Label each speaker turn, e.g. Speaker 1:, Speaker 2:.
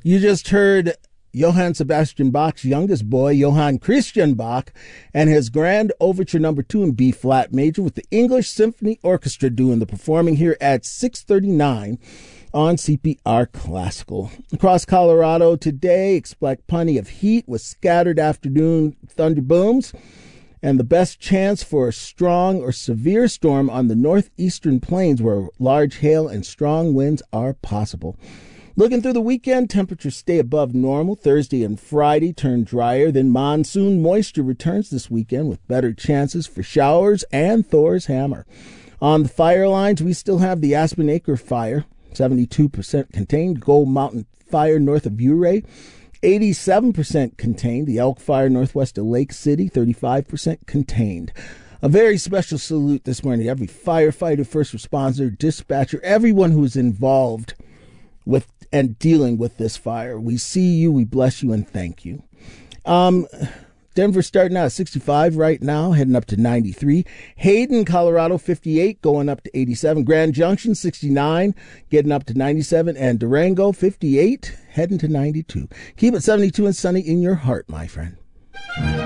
Speaker 1: You just heard Johann Sebastian Bach's youngest boy, Johann Christian Bach, and his Grand Overture No. 2 in B-flat major with the English Symphony Orchestra doing the performing here at 6:39 on CPR Classical. Across Colorado today, expect plenty of heat with scattered afternoon thunder booms and the best chance for a strong or severe storm on the northeastern plains where large hail and strong winds are possible. Looking through the weekend, temperatures stay above normal. Thursday and Friday turn drier. Then monsoon moisture returns this weekend with better chances for showers and Thor's hammer. On the fire lines, we still have the Aspen Acre Fire, 72% contained. Gold Mountain Fire north of Ouray, 87% contained. The Elk Fire northwest of Lake City, 35% contained. A very special salute this morning to every firefighter, first responder, dispatcher, everyone who is involved with and dealing with this fire. We see you, we bless you, and thank you. Denver starting out at 65 right now, heading up to 93. Hayden, Colorado, 58, going up to 87. Grand Junction, 69, getting up to 97. And Durango, 58, heading to 92. Keep it 72 and sunny in your heart, my friend.